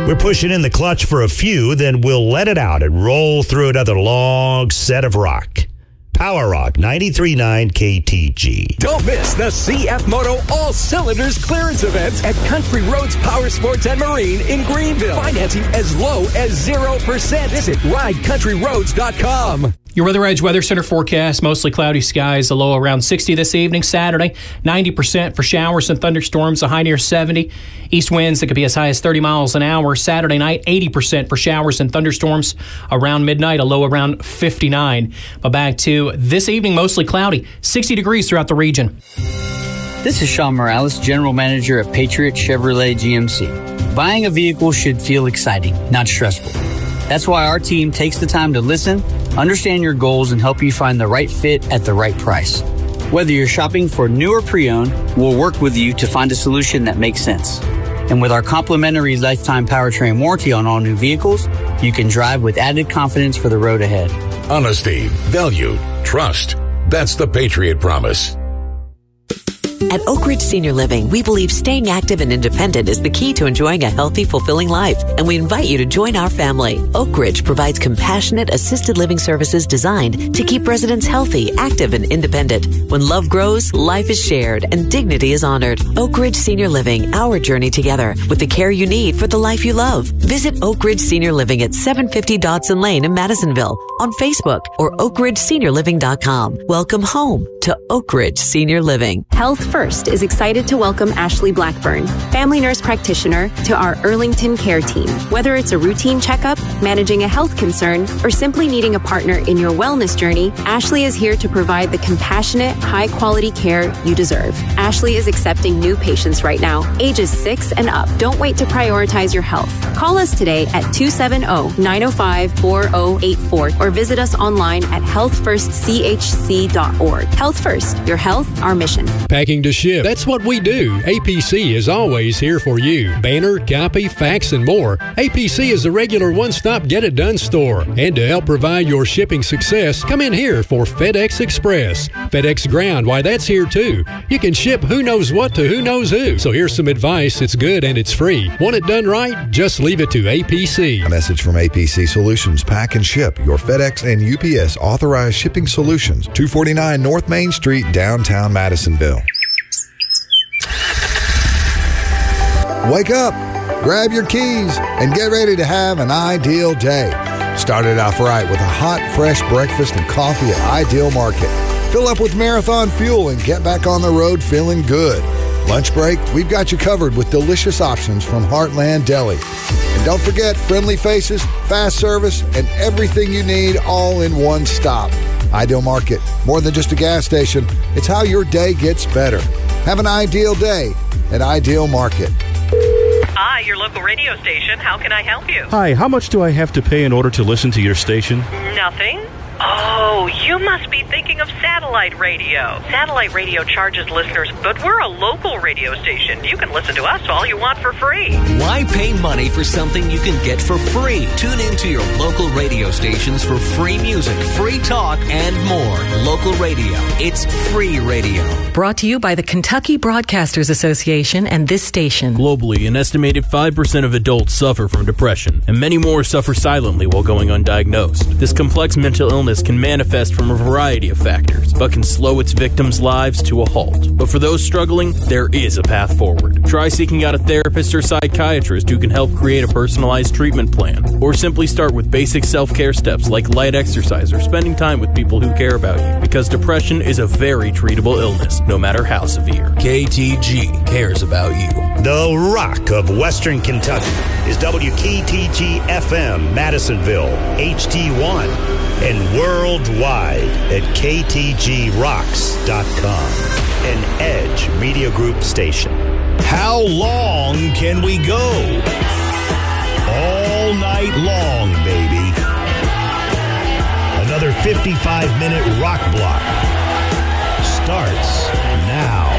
We're pushing in the clutch for a few, then we'll let it out and roll through another long set of rock. Power Rock 93.9 KTG. Don't miss the CF Moto All Cylinders clearance event at Country Roads Power Sports and Marine in Greenville. Financing as low as 0%. Visit ridecountryroads.com. Your Weather Edge Weather Center forecast, mostly cloudy skies, a low around 60 this evening. Saturday, 90% for showers and thunderstorms, a high near 70. East winds that could be as high as 30 miles an hour. Saturday night, 80% for showers and thunderstorms around midnight, a low around 59. But back to this evening, mostly cloudy, 60 degrees throughout the region. This is Sean Morales, General Manager at Patriot Chevrolet GMC. Buying a vehicle should feel exciting, not stressful. That's why our team takes the time to listen, understand your goals, and help you find the right fit at the right price. Whether you're shopping for new or pre-owned, we'll work with you to find a solution that makes sense. And with our complimentary lifetime powertrain warranty on all new vehicles, you can drive with added confidence for the road ahead. Honesty, value, trust. That's the Patriot Promise. At Oak Ridge Senior Living, we believe staying active and independent is the key to enjoying a healthy, fulfilling life, and we invite you to join our family. Oak Ridge provides compassionate, assisted living services designed to keep residents healthy, active, and independent. When love grows, life is shared, and dignity is honored. Oak Ridge Senior Living, our journey together, with the care you need for the life you love. Visit Oak Ridge Senior Living at 750 Dodson Lane in Madisonville, on Facebook, or oakridgeseniorliving.com. Welcome home to Oak Ridge Senior Living. Health First is excited to welcome Ashley Blackburn, family nurse practitioner, to our Earlington Care Team. Whether it's a routine checkup, managing a health concern, or simply needing a partner in your wellness journey, Ashley is here to provide the compassionate, high-quality care you deserve. Ashley is accepting new patients right now, ages 6 and up. Don't wait to prioritize your health. Call us today at 270-905-4084 or visit us online at healthfirstchc.org. Health First, your health, our mission. Packing to ship. That's what we do. APC is always here for you. Banner, copy, fax, and more. APC is a regular one-stop get-it-done store. And to help provide your shipping success, come in here for FedEx Express. FedEx Ground, why that's here too. You can ship who knows what to who knows who. So here's some advice. It's good and it's free. Want it done right? Just leave it to APC. A message from APC Solutions. Pack and ship. Your FedEx and UPS authorized shipping solutions. 249 North Main Street, downtown Madisonville. Wake up, grab your keys, and get ready to have an ideal day. Start it off right with a hot, fresh breakfast and coffee at Ideal Market. Fill up with Marathon fuel and get back on the road feeling good. Lunch break, we've got you covered with delicious options from Heartland Deli. And don't forget, friendly faces, fast service, and everything you need all in one stop. Ideal Market, more than just a gas station, it's how your day gets better. Have an ideal day at Ideal Market. Hi, your local radio station. How can I help you? Hi, how much do I have to pay in order to listen to your station? Nothing. Oh, you must be thinking of satellite radio. Satellite radio charges listeners, but we're a local radio station. You can listen to us all you want for free. Why pay money for something you can get for free? Tune in to your local radio stations for free music, free talk, and more. Local radio. It's free radio. Brought to you by the Kentucky Broadcasters Association and this station. Globally, an estimated 5% of adults suffer from depression, and many more suffer silently while going undiagnosed. This complex mental illness can manifest from a variety of factors, but can slow its victims' lives to a halt. But for those struggling, there is a path forward. Try seeking out a therapist or psychiatrist who can help create a personalized treatment plan, or simply start with basic self-care steps like light exercise or spending time with people who care about you, because depression is a very treatable illness, no matter how severe. KTG cares about you. The Rock of Western Kentucky is WKTG FM, Madisonville, HD1, and worldwide at ktgrocks.com, an Edge Media Group station. How long can we go? All night long, baby. Another 55-minute rock block starts now.